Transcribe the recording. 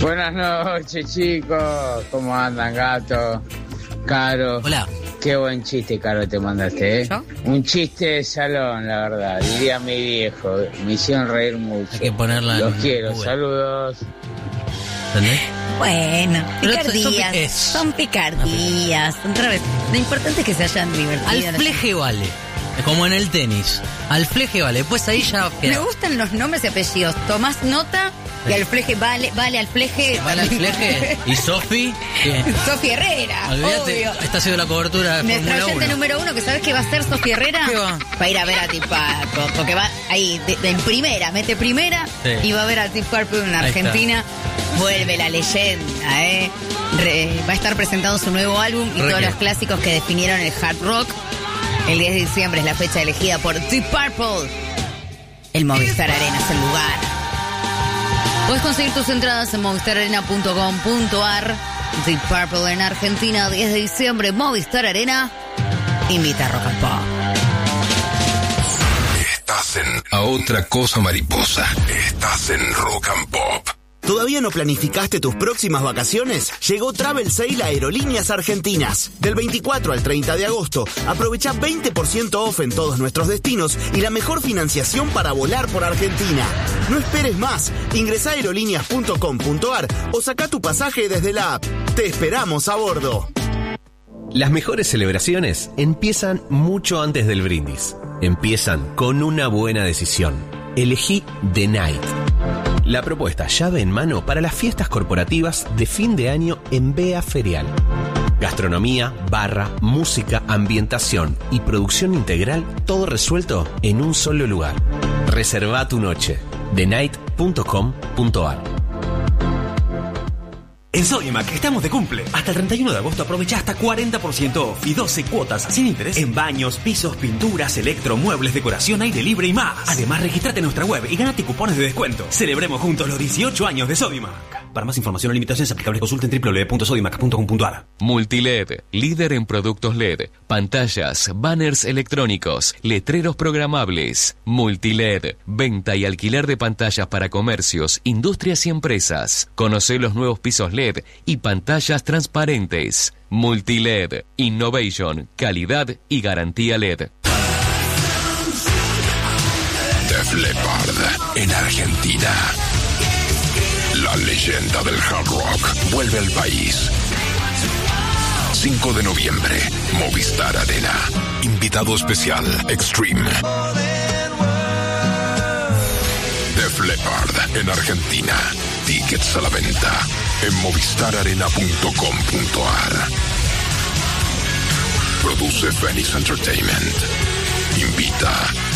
Buenas noches, chicos. ¿Cómo andan, gato? Caro. Hola. Qué buen chiste, Caro, te mandaste, ¿eh? ¿Yo? Un chiste de salón, la verdad. Diría mi viejo. Me hicieron reír mucho. Hay que ponerla Los en quiero. Google. Saludos. ¿Entendés? Bueno, Pero picardías. Son picardías. Otra vez, lo importante es que se hayan divertido. Al fleje vale. Es como en el tenis. Al fleje vale. Pues ahí ya Me queda. gustan los nombres y apellidos. Tomás Nota y al fleje vale al fleje. Vale al fleje. Y Sofi. Sofía Herrera. Olvídate, Obvio. está haciendo la cobertura de Nuestra Fórmula oyente 1. número 1, que sabes que va a ser Sofía Herrera. ¿Qué va? Va a ir a ver a Deep Purple, porque va ahí en primera, mete primera Sí. y va a ver a Deep Purple en Ahí Argentina. Vuelve la leyenda, ¿eh? Va a estar presentando su nuevo álbum y todos qué? los clásicos que definieron el hard rock. El 10 de diciembre es la fecha elegida por Deep Purple. El Movistar Arena es el lugar. Puedes conseguir tus entradas en movistararena.com.ar. Deep Purple en Argentina, 10 de diciembre, Movistar Arena. Invita a Rock and Pop. Estás en A Otra Cosa Mariposa. Estás en Rock and Pop. ¿Todavía no planificaste tus próximas vacaciones? Llegó Travel Sale a Aerolíneas Argentinas. Del 24 al 30 de agosto, aprovecha 20% off en todos nuestros destinos y la mejor financiación para volar por Argentina. No esperes más. Ingresá a aerolíneas.com.ar o saca tu pasaje desde la app. Te esperamos a bordo. Las mejores celebraciones empiezan mucho antes del brindis. Empiezan con una buena decisión. Elegí The Night. La propuesta llave en mano para las fiestas corporativas de fin de año en Bea Ferial. Gastronomía, barra, música, ambientación y producción integral, todo resuelto en un solo lugar. Reserva tu noche. thenight.com.ar. En Sodimac estamos de cumple. Hasta el 31 de agosto aprovecha hasta 40% off y 12 cuotas sin interés en baños, pisos, pinturas, electro, muebles, decoración, aire libre y más. Además, regístrate en nuestra web y gánate cupones de descuento. Celebremos juntos los 18 años de Sodimac. Para más información o limitaciones aplicables consulten www.sodimac.com.ar. Multiled, líder en productos LED, pantallas, banners electrónicos, letreros programables. Multiled, venta y alquiler de pantallas para comercios, industrias y empresas. Conoce los nuevos pisos LED y pantallas transparentes. Multiled, innovation, calidad y garantía LED. Def Leppard en Argentina. La leyenda del hard rock vuelve al país. 5 de noviembre, Movistar Arena. Invitado especial, Extreme. Def Leppard en Argentina. Tickets a la venta en movistararena.com.ar. Produce Phoenix Entertainment. Invita